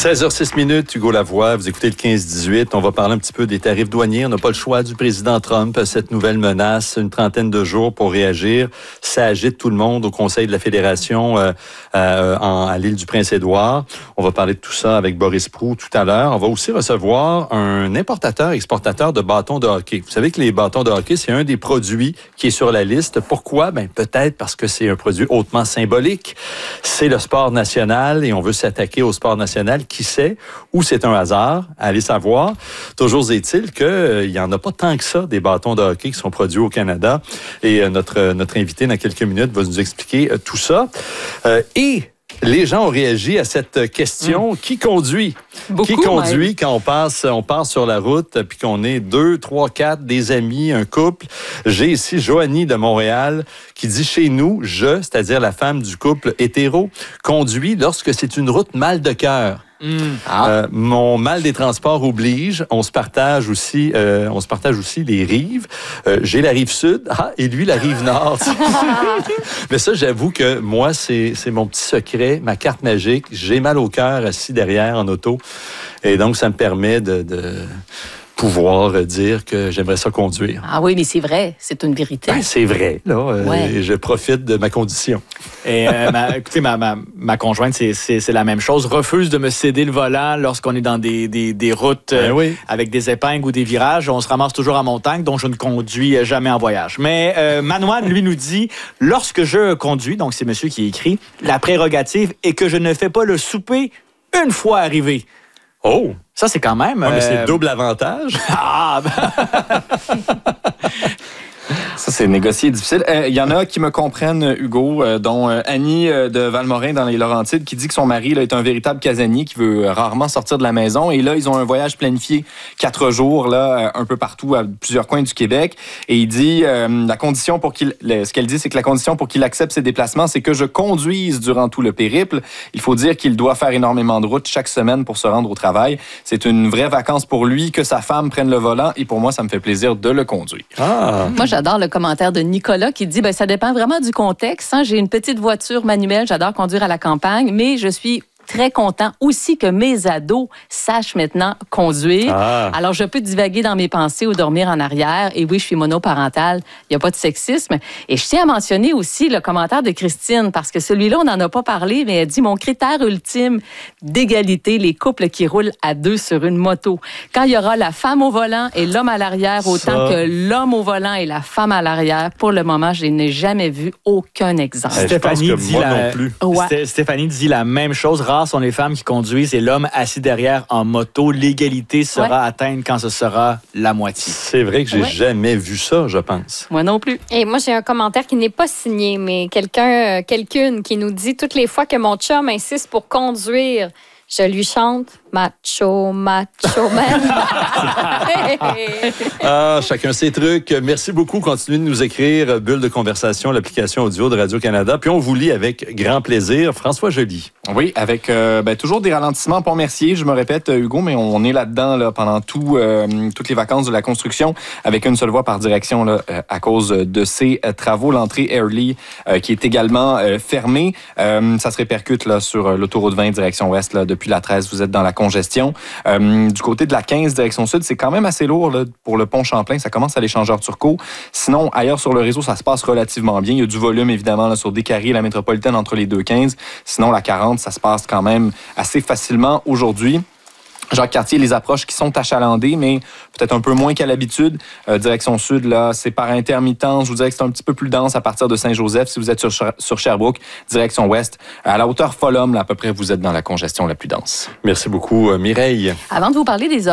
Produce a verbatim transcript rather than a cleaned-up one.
seize heures six minutes, Hugo Lavoie, vous écoutez le quinze dix-huit. On va parler un petit peu des tarifs douaniers. On n'a pas le choix du président Trump. Cette nouvelle menace, une trentaine de jours pour réagir. Ça agite tout le monde au Conseil de la Fédération euh, euh, en, à l'île du Prince-Édouard. On va parler de tout ça avec Boris Proulx tout à l'heure. On va aussi recevoir un importateur, exportateur de bâtons de hockey. Vous savez que les bâtons de hockey, c'est un des produits qui est sur la liste. Pourquoi? Ben, peut-être parce que c'est un produit hautement symbolique. C'est le sport national et on veut s'attaquer au sport national. Qui sait? Ou c'est un hasard? Allez savoir. Toujours est-il qu'il euh, n'y en a pas tant que ça des bâtons de hockey qui sont produits au Canada. Et euh, notre, euh, notre invité, dans quelques minutes, va nous expliquer euh, tout ça. Euh, et les gens ont réagi à cette question. Mmh. Qui conduit? Beaucoup, qui conduit ouais. quand on passe, on passe sur la route puis qu'on est deux, trois, quatre, des amis, un couple? J'ai ici Joanie de Montréal qui dit chez nous, je, c'est-à-dire la femme du couple hétéro, conduit lorsque c'est une route mal de cœur. Mmh. Ah. Euh, mon mal des transports oblige. On se partage aussi, euh, on se partage aussi les rives. Euh, j'ai la rive sud, ah, et lui la rive nord. Mais ça, j'avoue que moi, c'est c'est mon petit secret, ma carte magique. J'ai mal au cœur assis derrière en auto, et donc ça me permet de, de pouvoir dire que j'aimerais ça conduire. Ah oui, mais c'est vrai, c'est une vérité. Ben, c'est vrai, là. Euh, ouais. Je profite de ma condition. Et euh, ma, écoutez, ma, ma, ma conjointe, c'est, c'est, c'est la même chose. Refuse de me céder le volant lorsqu'on est dans des, des, des routes euh, ben oui. avec des épingles ou des virages. On se ramasse toujours en montagne, donc je ne conduis jamais en voyage. Mais euh, Manoine, lui, nous dit, lorsque je conduis, donc c'est monsieur qui écrit, la prérogative est que je ne fais pas le souper une fois arrivé. Oh! Ça, c'est quand même... Ouais, mais euh... c'est double avantage. Ah! Ben... Ça, c'est négocier difficile. Il euh, y en a qui me comprennent, Hugo, euh, dont euh, Annie euh, de Valmorin dans les Laurentides, qui dit que son mari là, est un véritable casanier, qui veut rarement sortir de la maison. Et là, ils ont un voyage planifié quatre jours, là, un peu partout, à plusieurs coins du Québec. Et il dit, euh, la condition pour qu'il... Le, ce qu'elle dit, c'est que la condition pour qu'il accepte ses déplacements, c'est que je conduise durant tout le périple. Il faut dire qu'il doit faire énormément de route chaque semaine pour se rendre au travail. C'est une vraie vacance pour lui que sa femme prenne le volant. Et pour moi, ça me fait plaisir de le conduire. Ah. Moi, j'adore le commentaire de Nicolas qui dit, ben, ça dépend vraiment du contexte. Hein. J'ai une petite voiture manuelle, j'adore conduire à la campagne, mais je suis très content aussi que mes ados sachent maintenant conduire. Ah. Alors, je peux divaguer dans mes pensées ou dormir en arrière. Et oui, je suis monoparentale. Il n'y a pas de sexisme. Et je tiens à mentionner aussi le commentaire de Christine, parce que celui-là, on n'en a pas parlé, mais elle dit, mon critère ultime d'égalité, les couples qui roulent à deux sur une moto. Quand il y aura la femme au volant et l'homme à l'arrière, autant Ça. que l'homme au volant et la femme à l'arrière, pour le moment, je n'ai jamais vu aucun exemple. Eh, Stéphanie, je pense que dit moi la... non plus. Ouais. Stéphanie dit la même chose. Rares sont les femmes qui conduisent et l'homme assis derrière en moto. L'égalité sera ouais. atteinte quand ce sera la moitié. C'est vrai que j'ai ouais. jamais vu ça, je pense. Moi non plus. Et moi, j'ai un commentaire qui n'est pas signé, mais quelqu'un, euh, quelqu'une qui nous dit, toutes les fois que mon chum insiste pour conduire, je lui chante macho, macho man. Ah, chacun ses trucs. Merci beaucoup. Continuez de nous écrire. Bulle de conversation, l'application audio de Radio-Canada. Puis on vous lit avec grand plaisir. François Joly. Oui, avec euh, ben, toujours des ralentissements Pont-Mercier. Je me répète, Hugo, mais on est là-dedans là, pendant tout, euh, toutes les vacances de la construction avec une seule voie par direction là, euh, à cause de ces euh, travaux. L'entrée Airlie euh, qui est également euh, fermée. Euh, ça se répercute là, sur euh, l'autoroute vingt direction ouest. Là, depuis la treize, vous êtes dans la congestion. Euh, du côté de la quinze, direction sud, c'est quand même assez lourd là, pour le pont Champlain. Ça commence à l'échangeur Turcot. Sinon, ailleurs sur le réseau, ça se passe relativement bien. Il y a du volume, évidemment, là, sur Descaries et la métropolitaine entre les deux quinze. Sinon, la quarante, ça se passe quand même assez facilement aujourd'hui. Jacques-Cartier, les approches qui sont achalandées, mais peut-être un peu moins qu'à l'habitude. Euh, direction sud, là, c'est par intermittence. Je vous dirais que c'est un petit peu plus dense à partir de Saint-Joseph. Si vous êtes sur, sur Sherbrooke, direction ouest, à la hauteur Folhomme, là, à peu près, vous êtes dans la congestion la plus dense. Merci beaucoup, Mireille. Avant de vous parler des